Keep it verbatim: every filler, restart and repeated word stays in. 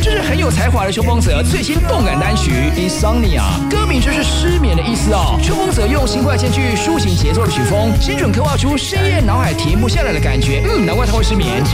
这是很有才华的邱锋泽最新动感单曲《Insomnia》，歌名就是失眠的意思哦。邱锋泽用轻快兼具抒情节奏的曲风，精准刻画出深夜脑海停不下来的感觉。嗯，难怪他会失眠。